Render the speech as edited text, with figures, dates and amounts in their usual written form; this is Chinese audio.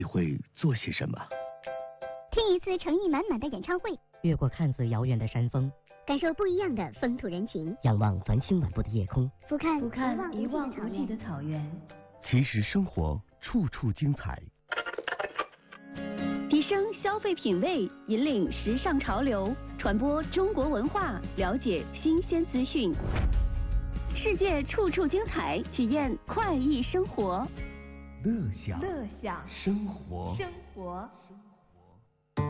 你会做些什么？ 听一次诚意满满的演唱会， 越过看似遥远的山峰， 感受不一样的风土人情， 仰望繁星满布的夜空， 俯瞰一望无际的草原。 其实生活处处精彩。 提升消费品味，引领时尚潮流，传播中国文化，了解新鲜资讯。世界处处精彩，体验快意生活。 乐享生活。